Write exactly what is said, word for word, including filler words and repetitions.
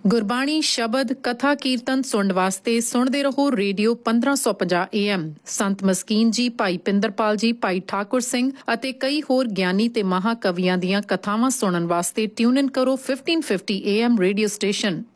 ਗੁਰਬਾਣੀ ਸ਼ਬਦ ਕਥਾ ਕੀਰਤਨ ਸੁਣਨ ਵਾਸਤੇ ਸੁਣਦੇ ਰਹੋ ਰੇਡੀਓ ਪੰਦਰਾਂ ਸੌ ਪੰਜਾਹ ਏ ਐਮ। ਸੰਤ ਮਸਕੀਨ ਜੀ, ਭਾਈ ਪਿੰਦਰਪਾਲ ਜੀ, ਭਾਈ ਠਾਕੁਰ ਸਿੰਘ ਅਤੇ ਕਈ ਹੋਰ ਗਿਆਨੀ ਤੇ ਮਹਾਕਵੀਆਂ ਦੀਆਂ ਕਥਾਵਾਂ ਸੁਣਨ ਵਾਸਤੇ ਟਿਊਨ ਇਨ ਕਰੋ fifteen fifty A M radio station.